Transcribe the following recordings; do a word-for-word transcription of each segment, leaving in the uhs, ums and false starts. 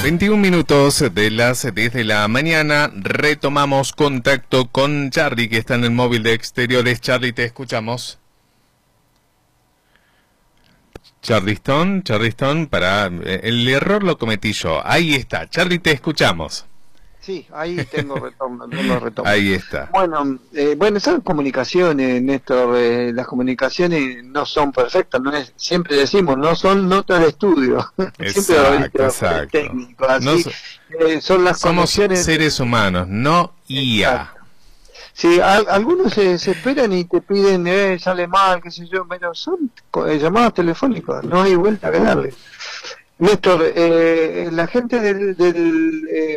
veintiún minutos de las diez de la mañana, retomamos contacto con Charlie, que está en el móvil de Exteriores. Charlie, te escuchamos. Charlie Stone, Charlie Stone, para, el error lo cometí yo. Ahí está, Charlie, te escuchamos. Sí, ahí tengo retorno, tengo retorno. Ahí está. Bueno, eh, bueno, son comunicaciones, Néstor. Eh, las comunicaciones no son perfectas, no es, siempre decimos, no son notas de estudio. Exacto, exacto. Técnico, así, no so, eh, son las somos seres humanos, no I A. Exacto. Sí, a, algunos se, se esperan y te piden, eh, sale mal, qué sé yo, pero son eh, llamadas telefónicas, no hay vuelta que darle. Néstor, eh, la gente del... del eh,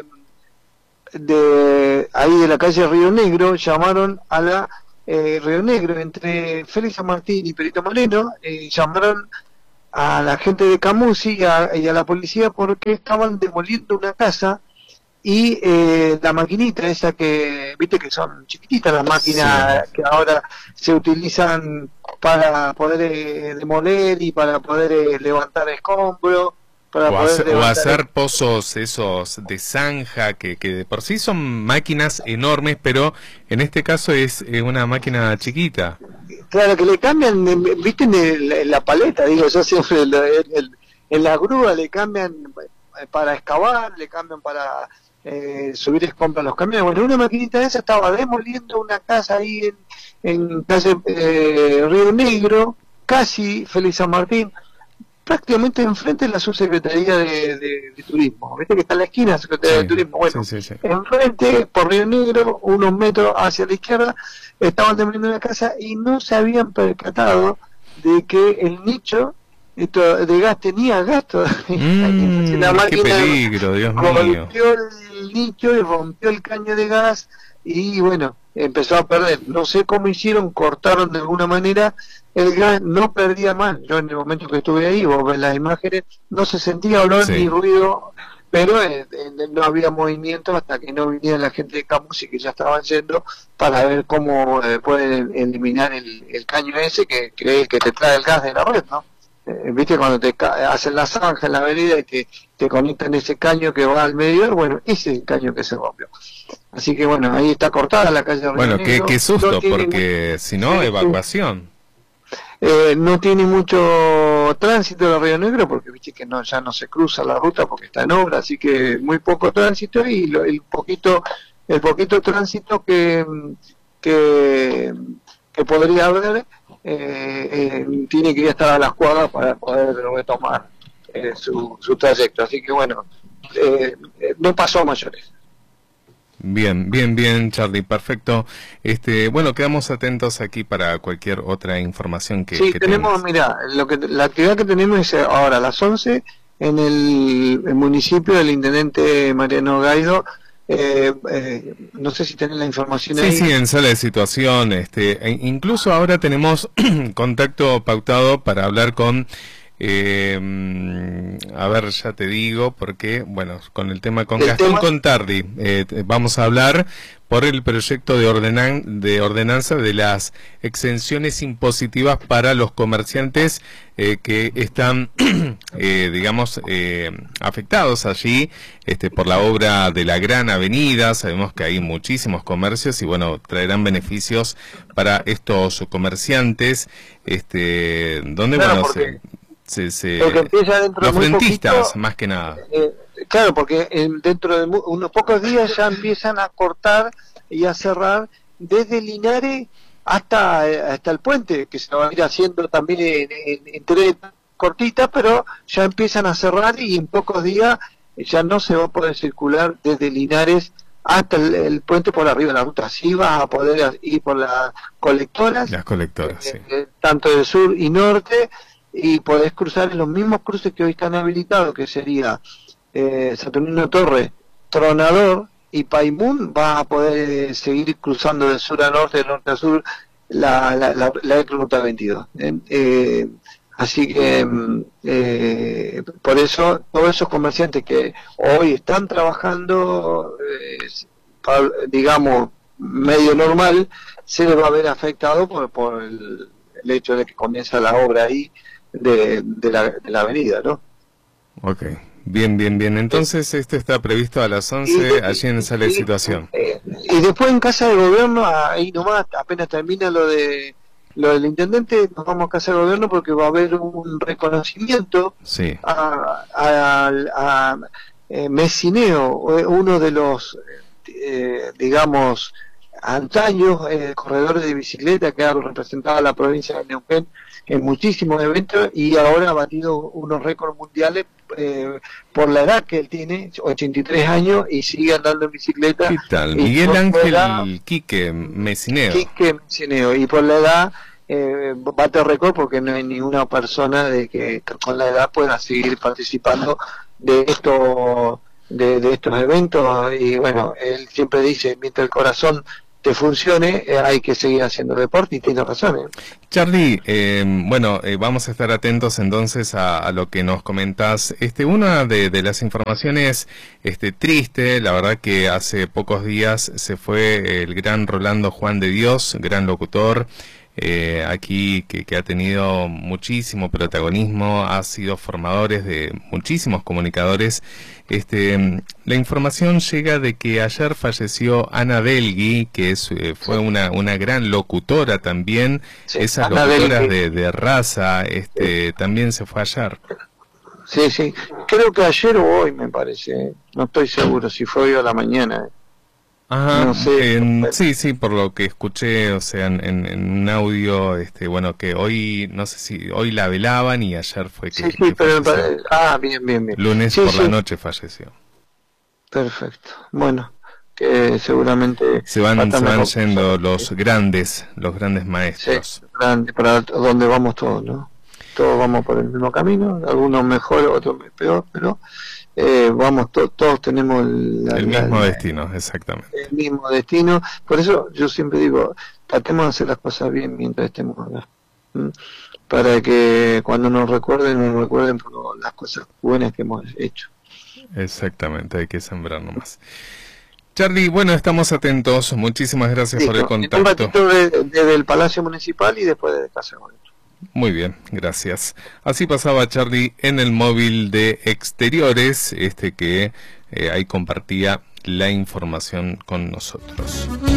de ahí de la calle Río Negro llamaron a la eh, Río Negro entre Félix San Martín y Perito Moreno, eh, llamaron a la gente de Camusi y a, y a la policía porque estaban demoliendo una casa y eh, la maquinita esa que viste que son chiquititas las máquinas, sí, que ahora se utilizan para poder eh, demoler y para poder eh, levantar escombros. O hacer, o hacer pozos esos de zanja, que, que de por sí son máquinas enormes, pero en este caso es eh, una máquina chiquita. Claro, que le cambian, viste, en, el, en la paleta, digo yo siempre, en, el, en la grúa le cambian para excavar, le cambian para eh, subir escombros a los camiones. Bueno, una maquinita de esa estaba demoliendo una casa ahí en, en calle eh, Río Negro, casi Félix San Martín, prácticamente enfrente de la subsecretaría de, de, de Turismo. Viste que está en la esquina la Secretaría, sí, de Turismo. Bueno, sí, sí, sí. Enfrente, por Río Negro, unos metros hacia la izquierda, estaban demoliendo una casa y no se habían percatado de que el nicho de gas tenía gas todavía. Mm, la máquina qué peligro, Dios mío. Rompió el nicho y rompió el caño de gas y bueno, empezó a perder. No sé cómo hicieron, cortaron de alguna manera. El gas no perdía más. Yo en el momento que estuve ahí, vos ves las imágenes, no se sentía olor, sí, ni ruido, pero eh, eh, no había movimiento hasta que no viniera la gente de Camusi, que ya estaban yendo, para ver cómo eh, pueden eliminar el, el caño ese, que, que es el que te trae el gas de la red, ¿no? Eh, viste cuando te hacen la zanja en la avenida y te, te conectan ese caño que va al medidor, bueno, ese es el caño que se rompió. Así que bueno, ahí está cortada la calle Río Bueno, Negro. qué, qué susto, no tiene, porque si no, sí, evacuación. Eh, no tiene mucho tránsito de Río Negro porque viste que no, ya no se cruza la ruta porque está en obra, así que muy poco tránsito y lo, el poquito el poquito tránsito que que, que podría haber eh, eh, tiene que estar a las cuadras para poder retomar eh, su, su trayecto, así que bueno, eh, no pasó a mayores. Bien, bien, bien, Charlie, perfecto. Este, bueno, quedamos atentos aquí para cualquier otra información que, sí, que tenemos, mira, lo que la actividad que tenemos es ahora a las once en el, el municipio del intendente Mariano Gaido. Eh, eh, no sé si tienen la información sí, ahí. Sí, en sala de situación, este, e incluso ahora tenemos contacto pautado para hablar con Eh, a ver, ya te digo, porque, bueno, con el tema con el Gastón tema... Contardi, eh, vamos a hablar por el proyecto de, ordenan de ordenanza de las exenciones impositivas para los comerciantes eh, que están, eh, digamos, eh, afectados allí este, por la obra de la Gran Avenida. Sabemos que hay muchísimos comercios y, bueno, traerán beneficios para estos comerciantes, este, donde, claro, bueno, porque... se... Se, se, los rentistas, poquito, más que nada. Eh, claro, porque eh, dentro de unos pocos días ya empiezan a cortar y a cerrar desde Linares hasta hasta el puente, que se va a ir haciendo también en, en, en tres cortitas, pero ya empiezan a cerrar y en pocos días ya no se va a poder circular desde Linares hasta el, el puente por arriba de la ruta. Sí vas a poder ir por las colectoras, las colectoras, eh, sí. eh, tanto del sur y norte, y podés cruzar en los mismos cruces que hoy están habilitados, que sería eh, Saturnino Torre, Tronador y Paimún. Vas a poder seguir cruzando de sur a norte, de norte a sur, la, la, la, la ruta veintidós. ¿eh? Eh, así que eh, por eso todos esos comerciantes que hoy están trabajando, eh, para, digamos, medio normal, se les va a ver afectado por, por el, el hecho de que comienza la obra ahí de, de, la, de la avenida, ¿no? Ok, Bien, bien, bien. Entonces, esto está previsto a las once, allí en Sala de Situación. Eh, y después en Casa de Gobierno, ahí nomás, apenas termina lo de lo del intendente, nos vamos a Casa de Gobierno porque va a haber un reconocimiento sí. a, a, a, a eh, Messineo, uno de los, eh, digamos, antaños eh, corredores de bicicleta que ha representado a la provincia de Neuquén en muchísimos eventos y ahora ha batido unos récords mundiales eh, por la edad que él tiene, ochenta y tres años, y sigue andando en bicicleta. ¿Qué tal? Y Miguel Ángel edad, Quique Messineo. Quique Messineo, y por la edad eh, bate récord porque no hay ninguna persona de que con la edad pueda seguir participando de esto, de, de estos eventos. Y bueno, él siempre dice, mientras el corazón te funcione, eh, hay que seguir haciendo deporte, y tiene razón. ¿eh? Charlie, eh, bueno, eh, vamos a estar atentos entonces a, a lo que nos comentás. Este, una de, de las informaciones este, triste, la verdad que hace pocos días se fue el gran Rolando Juan de Dios, gran locutor, eh, aquí que, que ha tenido muchísimo protagonismo, ha sido formadores de muchísimos comunicadores. Este, la información llega de que ayer falleció Ana Delgui, que es, eh, fue una, una gran locutora también, sí, esas Ana locutoras de, de raza, este, sí. También se fue ayer. Sí, sí, creo que ayer o hoy me parece, no estoy seguro si fue hoy o la mañana. Ajá, no sé, en, sí, sí, por lo que escuché, o sea, en, en, en un audio, este, bueno, que hoy, no sé si hoy la velaban y ayer fue que, sí, sí, que pero falleció. Ah, bien, bien, bien. Lunes sí, por sí. la noche falleció. Perfecto, bueno, que seguramente se van, se van yendo los grandes, los grandes maestros. Sí, grande, para donde vamos todos, ¿no? Todos vamos por el mismo camino, algunos mejor, otros peor, pero eh, vamos, to todos tenemos el, el la, mismo la, destino, exactamente. El mismo destino, por eso yo siempre digo, tratemos de hacer las cosas bien mientras estemos acá, ¿sí? Para que cuando nos recuerden, nos recuerden por las cosas buenas que hemos hecho. Exactamente, hay que sembrar nomás. Charlie, bueno, estamos atentos, muchísimas gracias Listo. por el contacto. Un ratito desde de, de el Palacio Municipal y después de Casa de Gobierno. Muy bien, gracias. Así pasaba Charlie en el móvil de Exteriores, este que eh, ahí compartía la información con nosotros.